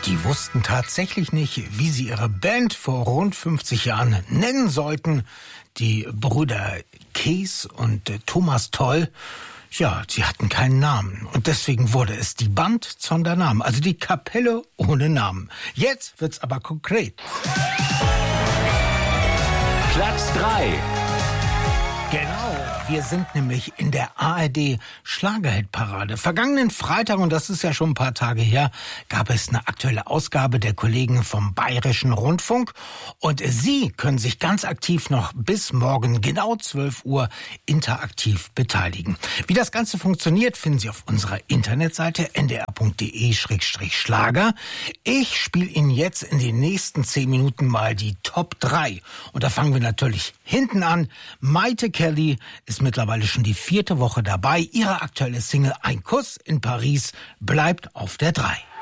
Die wussten tatsächlich nicht, wie sie ihre Band vor rund 50 Jahren nennen sollten. Die Brüder Kees und Thomas Toll, ja, sie hatten keinen Namen. Und deswegen wurde es die Band zonder Namen, also die Kapelle ohne Namen. Jetzt wird's aber konkret. Platz 3. Genau, wir sind nämlich in der ARD Schlagerhitparade. Vergangenen Freitag, und das ist ja schon ein paar Tage her, gab es eine aktuelle Ausgabe der Kollegen vom Bayerischen Rundfunk. Und Sie können sich ganz aktiv noch bis morgen genau 12 Uhr interaktiv beteiligen. Wie das Ganze funktioniert, finden Sie auf unserer Internetseite ndr.de/Schlager. Ich spiele Ihnen jetzt in den nächsten 10 Minuten mal die Top 3. Und da fangen wir natürlich hinten an. Maite Kelly ist mittlerweile schon die 4. Woche dabei. Ihre aktuelle Single Ein Kuss in Paris bleibt auf der 3.